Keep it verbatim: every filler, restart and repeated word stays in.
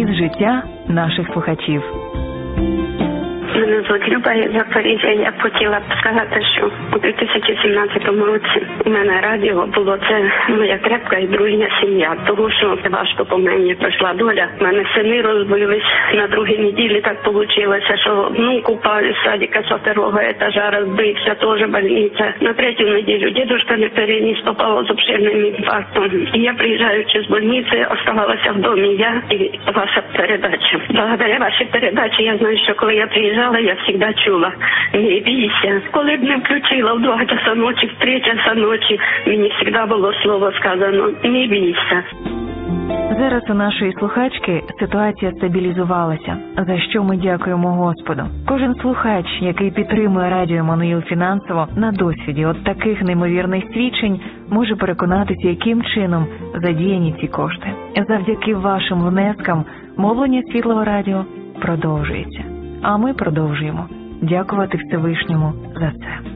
із життя наших слухачів. Мене звуть Люба, я з Запоріжжя. Я б хотіла б сказати, що у дві тисячі сімнадцятому році у мене радіо було, це моя крепка і дружня сім'я. Тому що важко по мені пройшла доля. У мене сини розбились на другій неділі, так вийшло, що внук упав із садика з второго етажа, розбився, теж больниця. На третю неділю дідусь не переніс, попав з обширним інфарктом. І я, приїжджаючи з больниці, оставалася в домі я і ваша передача. Благодаря вашій передачі я знаю, що коли я приїжджала, я завжди чула, не бійся. Коли б не включила в два часа ночі, в три часа ночі, мені завжди було слово сказано, не бійся. Зараз у нашої слухачки ситуація стабілізувалася, за що ми дякуємо Господу. Кожен слухач, який підтримує радіо Еммануїл фінансово, на досвіді от таких неймовірних свідчень може переконатися, яким чином задіяні ці кошти. Завдяки вашим внескам мовлення Світлого радіо продовжується. А ми продовжуємо дякувати Всевишньому за це.